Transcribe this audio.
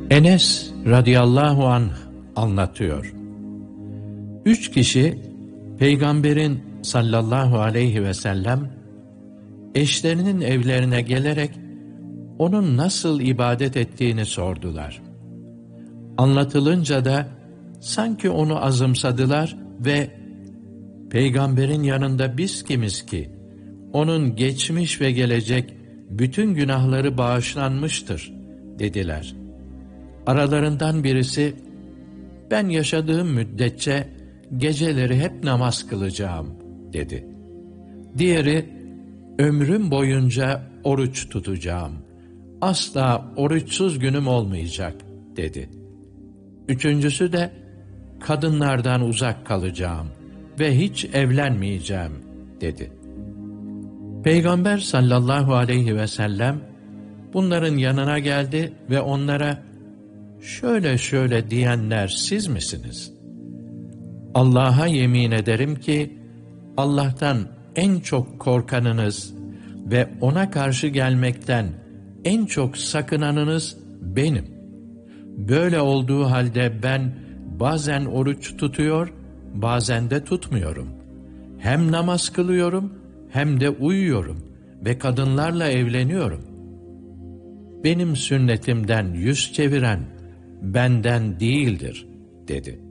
Enes radıyallahu anh anlatıyor. 3 kişi Peygamberin sallallahu aleyhi ve sellem eşlerinin evlerine gelerek onun nasıl ibadet ettiğini sordular. Anlatılınca da sanki onu azımsadılar ve Peygamberin yanında biz kimiz ki onun geçmiş ve gelecek bütün günahları bağışlanmıştır dediler. Aralarından birisi, ben yaşadığım müddetçe geceleri hep namaz kılacağım dedi. Diğeri, ömrüm boyunca oruç tutacağım. Asla oruçsuz günüm olmayacak dedi. Üçüncüsü de, kadınlardan uzak kalacağım ve hiç evlenmeyeceğim dedi. Peygamber sallallahu aleyhi ve sellem bunların yanına geldi ve onlara şöyle şöyle diyenler siz misiniz? Allah'a yemin ederim ki Allah'tan en çok korkanınız ve ona karşı gelmekten en çok sakınanınız benim. Böyle olduğu halde ben bazen oruç tutuyor, bazen de tutmuyorum. Hem namaz kılıyorum hem de uyuyorum ve kadınlarla evleniyorum. Benim sünnetimden yüz çeviren benden değildir dedi.